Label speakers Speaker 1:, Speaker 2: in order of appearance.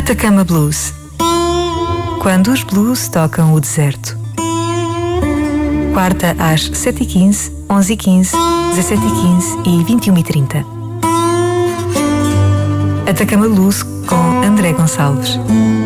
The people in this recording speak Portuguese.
Speaker 1: Atacama Blues. Quando os blues tocam o deserto. Quarta às 7h15, 11h15, 17h15 e 21h30. Atacama Blues com André Gonçalves.